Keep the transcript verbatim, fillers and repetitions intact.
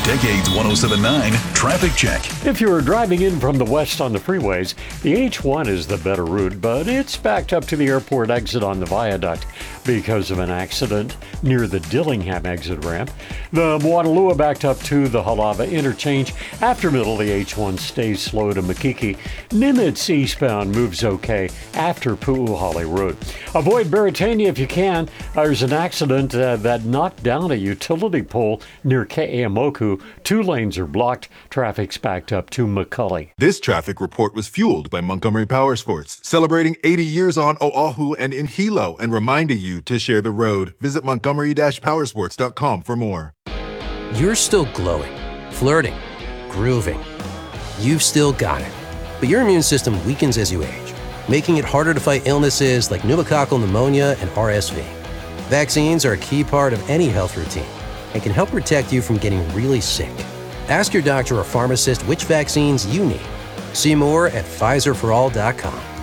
Decades one oh seven point nine Traffic Check. If you're driving in from the west on the freeways, the H one is the better route, but it's backed up to the airport exit on the viaduct because of an accident near the Dillingham exit ramp. The Moanalua backed up to the Halava interchange. After middle, the H one stays slow to Makiki. Nimitz eastbound moves okay after Pu'uhali Road. Avoid Beretania if you can. There's an accident uh, that knocked down a utility pole near Ke'emoku. Two lanes are blocked. Traffic's backed up to McCully. This traffic report was fueled by Montgomery Power Sports, celebrating eighty years on Oahu and in Hilo and reminding you to share the road. Visit montgomery dash powersports dot com for more. You're still glowing, flirting, grooving. You've still got it. But your immune system weakens as you age, making it harder to fight illnesses like pneumococcal pneumonia and R S V. Vaccines are a key part of any health routine and can help protect you from getting really sick. Ask your doctor or pharmacist which vaccines you need. See more at Pfizer for all dot com.